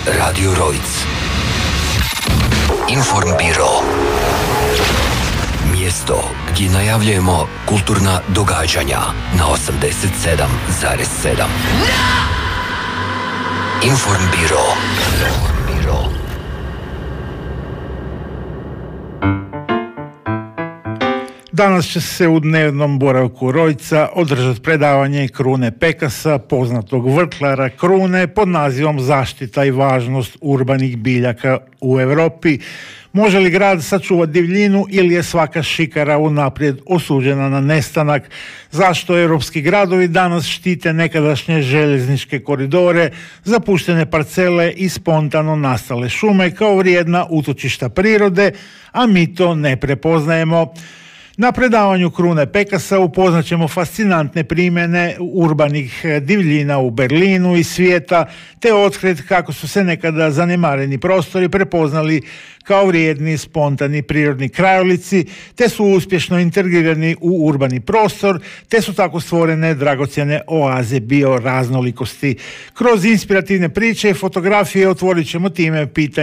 Radio Rojc. Informbiro. Mjesto gdje najavljujemo kulturna događanja na 87,7. Informbiro. Danas će se u dnevnom boravku Rojca održati predavanje Krune Pekasa, poznatog vrtlara Krune, pod nazivom Zaštita i važnost urbanih biljaka u Europi. Može li grad sačuvati divljinu ili je svaka šikara unaprijed osuđena na nestanak? Zašto europski gradovi danas štite nekadašnje željezničke koridore, zapuštene parcele i spontano nastale šume kao vrijedna utočišta prirode, a mi to ne prepoznajemo? Na predavanju Krune Pekasa upoznat ćemo fascinantne primjene urbanih divljina u Berlinu i svijeta, te otkriti kako su se nekada zanemareni prostori prepoznali kao vrijedni, spontani prirodni krajolici, te su uspješno integrirani u urbani prostor, te su tako stvorene dragocjene oaze bioraznolikosti. Kroz inspirativne priče i fotografije otvorit ćemo time pitanje